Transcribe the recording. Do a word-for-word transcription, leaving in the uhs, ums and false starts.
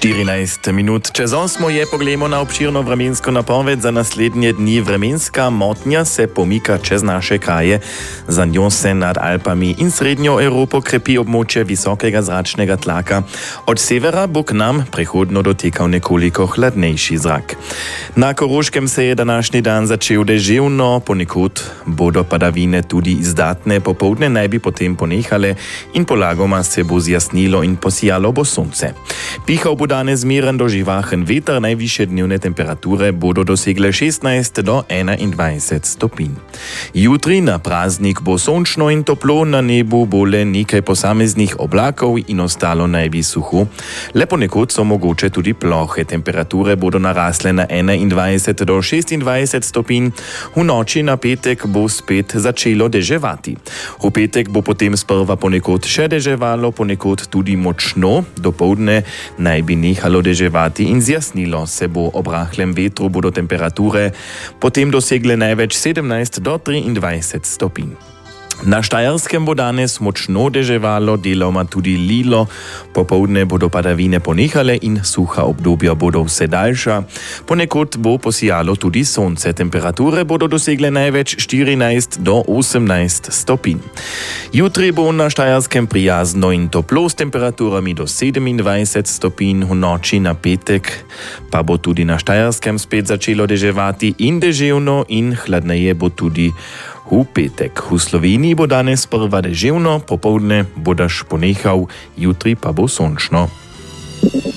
štirinajst minut čez osmo je poglejmo na obširno vremensko napoved za naslednje dni. Vremenska motnja se pomika čez naše kraje. Za njo se nad Alpami in srednjo Evropo krepi območje visokega zračnega tlaka. Od severa bo k nam prehodno dotekal nekoliko hladnejši zrak. Na Koroškem se je današnji dan začel deževno, ponekod bodo padavine tudi izdatne, popoldne naj bi potem ponehale in polagoma se bo zjasnilo in posijalo bo sonce. Pihal bo danes miren do živahen veter, najvišje dnevne temperature bodo dosegle šestnajst do enaindvajset stopinj. Jutri na praznik bo sončno in toplo, na nebu bo le nekaj posameznih oblakov in ostalo naj bi suho. Le ponekod so mogoče tudi plohe, temperature bodo narasle na enaindvajset do šestindvajset stopinj. V noči na petek bo spet začelo deževati. V petek bo potem sprva ponekod še deževalo, ponekod tudi močno, dopoldne naj bi nehalo deževati in zjasnilo se bo. Ob rahlem vetru bodo temperature potem dosegle največ sedemnajst do triindvajset stopinj. Na Štajerskem bo danes močno deževalo, deloma tudi lilo, popoldne bodo padavine ponehale in suha obdobja bodo vse daljša. Ponekod bo posijalo tudi sonce, temperature bodo dosegle največ štirinajst do osemnajst stopinj. Jutri bo na Štajerskem prijazno in toplo s temperaturami do sedemindvajset stopinj, v noči na petek pa bo tudi na Štajerskem spet začelo deževati in deževno in hladneje bo tudi v petek. V Sloveniji bo danes prva deževno, popoldne bo dež ponehal, jutri pa bo sončno.